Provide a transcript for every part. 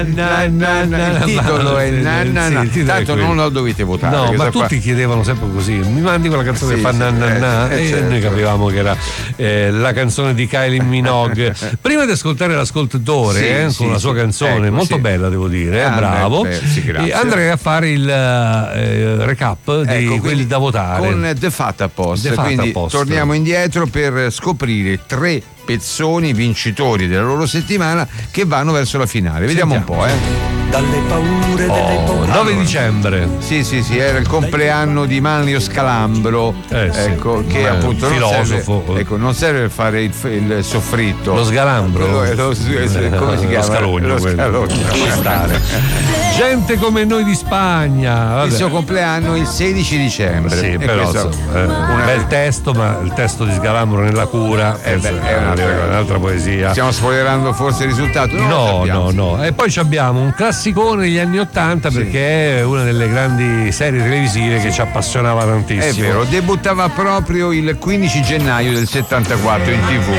Il titolo è tanto non lo dovete votare. No, ma tutti chiedevano sempre così: mi mandi quella canzone che fa na e certo. Noi capivamo che era la canzone di Kylie Minogue. Prima di ascoltare l'ascoltatore con la sua canzone, molto bella, devo dire, bravo. Andrei a fare il recap di quelli da votare con The Fatta Post. Quindi torniamo indietro per scoprire 3 pezzoni vincitori della loro settimana che vanno verso la finale. Vediamo un po', Dalle paure delle paure. 9 dicembre. Sì, era il compleanno di Manlio Scalambro, ecco, che appunto filosofo. Non serve per fare il soffritto. Lo sgalambro. Come si chiama? Lo scalogno. Gente come noi di Spagna. Vabbè. Il suo compleanno il 16 dicembre. Sì, però un bel testo, ma il testo di Sgalambro nella cura è un'altra poesia. Stiamo spoilerando forse il risultato? No. E poi abbiamo un classicone degli anni '80 perché è una delle grandi serie televisive che ci appassionava tantissimo. È vero, debuttava proprio il 15 gennaio del 74 in TV.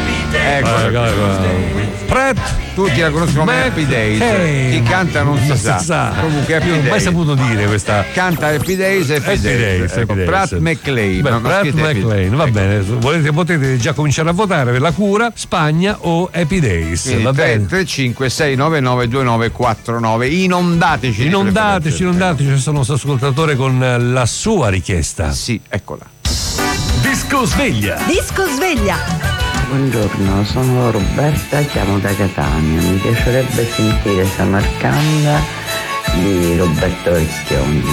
Pratt, tutti la conoscono come Happy Days. Chi canta non si sa. Comunque Happy Days. Non ho mai saputo dire questa. Canta Happy Days. Pratt McLean. Pratt McLean, va bene. Potete già cominciare a votare per la cura, Spagna o Happy Days. Quindi va 335 699 2949. Inondateci, c'è un nostro ascoltatore con la sua richiesta. Sì, eccola. Disco sveglia. Buongiorno, sono Roberta, chiamo da Catania. Mi piacerebbe sentire Samarcanda di Roberto Vecchioni.